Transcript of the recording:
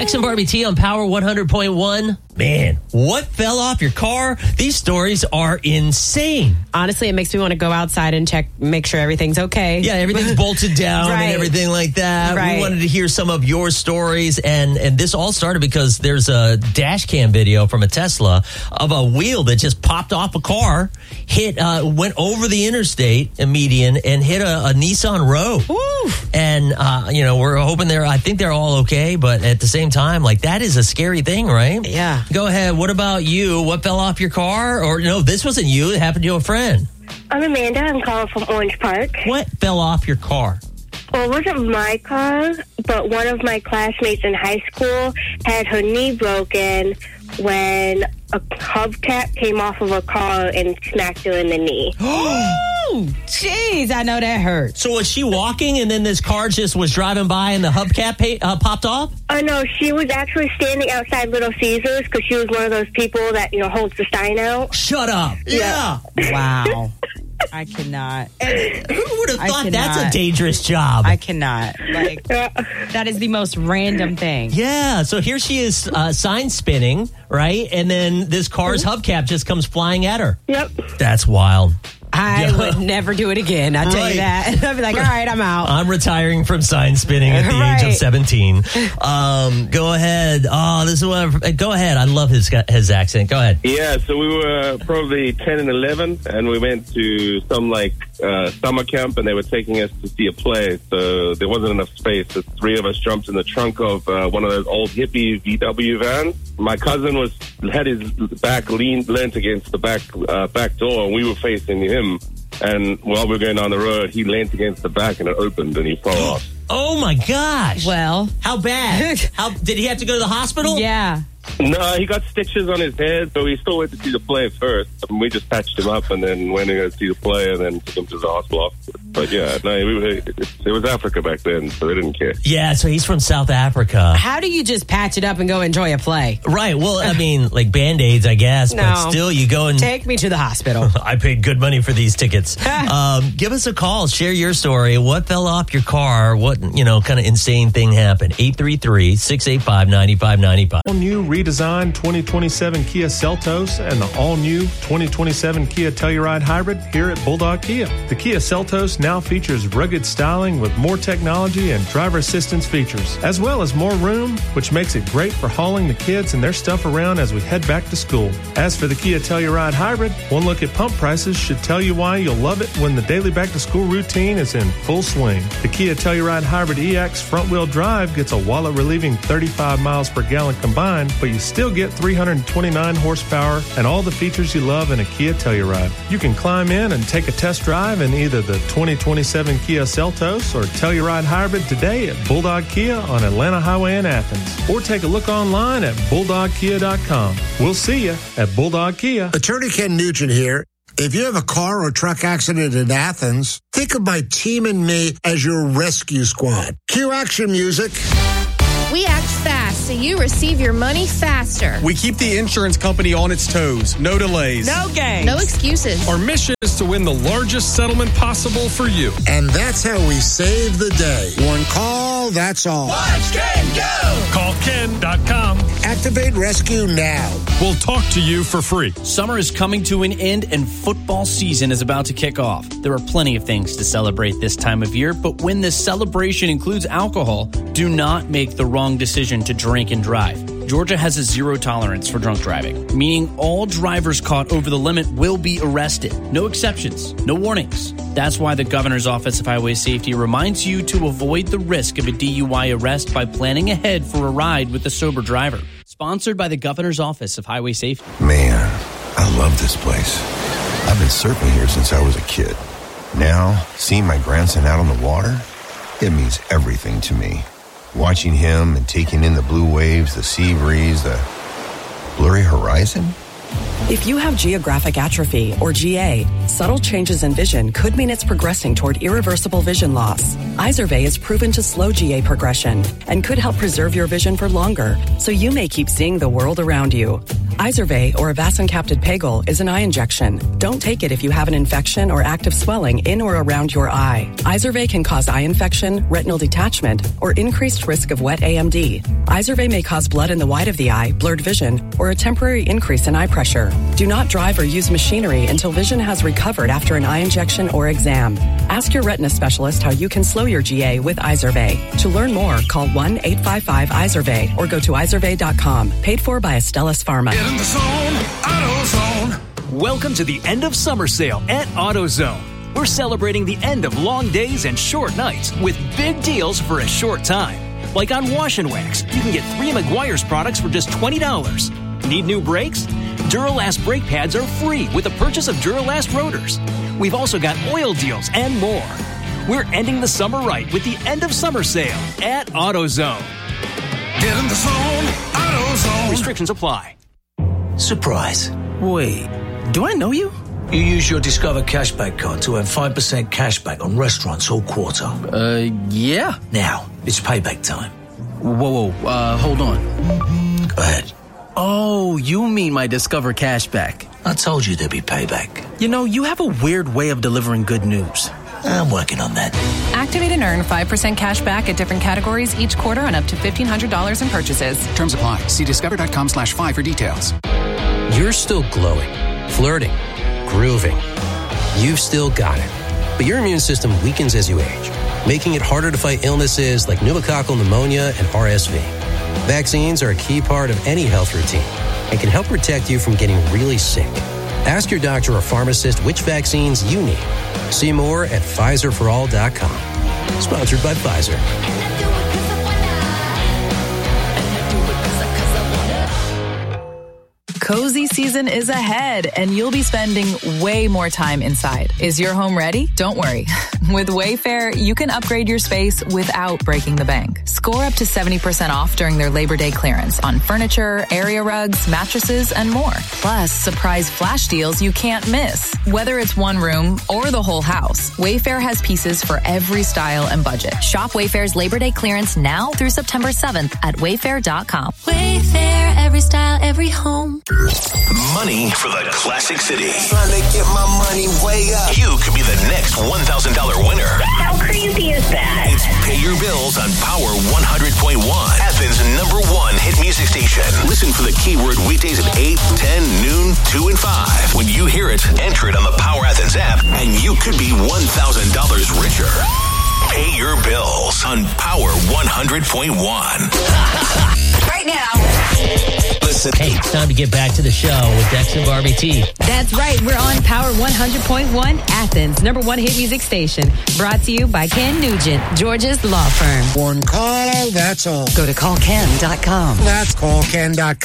Dex and Barbie T on Power 100.1. Man, what fell off your car? These stories are insane. Honestly, it makes me want to go outside and check, make sure everything's okay. Yeah, everything's bolted down Right. and everything like that. Right. We wanted to hear some of your stories, and this all started because there's a dash cam video from a Tesla of a wheel that just popped off a car, went over the interstate, a median, and hit a Nissan Rogue. Woo. And, we're hoping I think they're all okay, but at the same time, like, that is a scary thing, right? Yeah. Go ahead. What about you? What fell off your car? Or no, this wasn't you. It happened to a friend. I'm Amanda. I'm calling from Orange Park. What fell off your car? Well, it wasn't my car, but one of my classmates in high school had her knee broken when a hubcap came off of a car and smacked her in the knee. Oh, jeez, I know that hurt. So was she walking and then this car just was driving by and the hubcap popped off? Oh, no, she was actually standing outside Little Caesars because she was one of those people that, holds the sign out. Shut up. Yeah. Wow. I cannot. Who would have thought cannot. that's a dangerous job? I cannot. Like, that is the most random thing. Yeah, so here she is sign spinning, right? And then this car's hubcap just comes flying at her. Yep. That's wild. I would never do it again. I'll tell you that. I'd be like, all right, I'm out. I'm retiring from sign spinning at the age of 17. Go ahead. Oh, this is what. Go ahead. I love his accent. Go ahead. Yeah, so we were probably 10 and 11, and we went to some summer camp, and they were taking us to see a play. So there wasn't enough space. The three of us jumped in the trunk of one of those old hippie VW vans. My cousin had his back leaned against the back door, and we were facing him. And while we were going down the road, he leaned against the back, and it opened, and he fell off. Oh my gosh! Well, how bad? Did he have to go to the hospital? Yeah. No, he got stitches on his head, so we still went to see the play first. We just patched him up and then went to go see the play and then took him to the hospital. But yeah, no, it was Africa back then, so they didn't care. Yeah, so he's from South Africa. How do you just patch it up and go enjoy a play? Right, well, I mean, like Band-Aids, I guess, No. but still you go and... Take me to the hospital. I paid good money for these tickets. Give us a call. Share your story. What fell off your car? What, kind of insane thing happened? 833-685-9595. All-new redesigned 2027 Kia Seltos and the all-new 2027 Kia Telluride Hybrid here at Bulldog Kia. The Kia Seltos now features rugged styling with more technology and driver assistance features, as well as more room, which makes it great for hauling the kids and their stuff around as we head back to school. As for the Kia Telluride Hybrid, one look at pump prices should tell you why you'll love it when the daily back-to-school routine is in full swing. The Kia Telluride Hybrid EX front-wheel drive gets a wallet-relieving 35 miles per gallon combined, but you still get 329 horsepower and all the features you love in a Kia Telluride. You can climb in and take a test drive in either the 2027 Kia Seltos or Telluride Hybrid today at Bulldog Kia on Atlanta Highway in Athens, or take a look online at bulldogkia.com. We'll see you at Bulldog Kia. Attorney Ken Nugent here. If you have a car or truck accident in Athens, think of my team and me as your rescue squad. Cue action music. We act fast so you receive your money faster. We keep the insurance company on its toes. No delays. No games. No excuses. Our mission is to win the largest settlement possible for you. And that's how we save the day. One call, that's all. Watch Ken go! Call Ken.com. Activate rescue now. We'll talk to you for free. Summer is coming to an end and football season is about to kick off. There are plenty of things to celebrate this time of year, but when this celebration includes alcohol, do not make the wrong decision to drink and drive. Georgia has a zero tolerance for drunk driving, meaning all drivers caught over the limit will be arrested. No exceptions, no warnings. That's why the Governor's Office of Highway Safety reminds you to avoid the risk of a DUI arrest by planning ahead for a ride with a sober driver. Sponsored by the Governor's Office of Highway Safety. Man, I love this place. I've been surfing here since I was a kid. Now, seeing my grandson out on the water, it means everything to me. Watching him and taking in the blue waves, the sea breeze, the blurry horizon. If you have geographic atrophy, or GA, subtle changes in vision could mean it's progressing toward irreversible vision loss. Izervay is proven to slow GA progression and could help preserve your vision for longer, so you may keep seeing the world around you. Izervay, or avacincaptad pegol, is an eye injection. Don't take it if you have an infection or active swelling in or around your eye. Izervay can cause eye infection, retinal detachment, or increased risk of wet AMD. Izervay may cause blood in the white of the eye, blurred vision, or a temporary increase in eye pressure. Do not drive or use machinery until vision has recovered after an eye injection or exam. Ask your retina specialist how you can slow your GA with Izervay. To learn more, call 1-855-IZERVAY or go to izervay.com. Paid for by Astellas Pharma. Get in the zone, AutoZone. Welcome to the end of summer sale at AutoZone. We're celebrating the end of long days and short nights with big deals for a short time. Like on Wash and Wax, you can get 3 Meguiar's products for just $20. Need new brakes? Duralast brake pads are free with the purchase of Duralast rotors. We've also got oil deals and more. We're ending the summer right with the end of summer sale at AutoZone. Get in the zone, AutoZone. Restrictions apply. Surprise. Wait, do I know you? You use your Discover Cashback card to earn 5% cashback on restaurants all quarter. Yeah. Now, it's payback time. Whoa, hold on. Go ahead. Oh, you mean my Discover Cashback. I told you there'd be payback. You know, you have a weird way of delivering good news. I'm working on that. Activate and earn 5% cash back at different categories each quarter on up to $1,500 in purchases. Terms apply. See discover.com/5 for details. You're still glowing, flirting, grooving. You've still got it. But your immune system weakens as you age, making it harder to fight illnesses like pneumococcal pneumonia and RSV. Vaccines are a key part of any health routine and can help protect you from getting really sick. Ask your doctor or pharmacist which vaccines you need. See more at PfizerForAll.com. Sponsored by Pfizer. Cozy season is ahead, and you'll be spending way more time inside. Is your home ready? Don't worry. With Wayfair, you can upgrade your space without breaking the bank. Score up to 70% off during their Labor Day clearance on furniture, area rugs, mattresses, and more. Plus, surprise flash deals you can't miss. Whether it's one room or the whole house, Wayfair has pieces for every style and budget. Shop Wayfair's Labor Day clearance now through September 7th at wayfair.com. Wayfair, every style, every home. Money for the Classic City. Trying to get my money way up. You could be the next $1,000 winner. How crazy is that? It's Pay Your Bills on Power 100.1, Athens' #1 hit music station. Listen for the keyword weekdays at 8, 10, noon, 2, and 5. When you hear it, enter it on the Power Athens app, and you could be $1,000 richer. Pay Your Bills on Power 100.1. Right now. Listen. Hey, it's time to get back to the show with Dex and Barbie T. That's right. We're on Power 100.1, Athens' #1 hit music station. Brought to you by Ken Nugent, Georgia's law firm. One call, that's all. Go to callken.com. That's callken.com.